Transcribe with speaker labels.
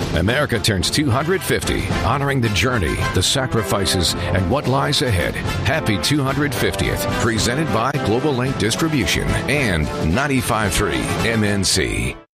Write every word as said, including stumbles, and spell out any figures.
Speaker 1: America turns two hundred fifty, honoring the journey, the sacrifices, and what lies ahead. Happy two hundred fiftieth, presented by Global Link Distribution and ninety-five point three M N C.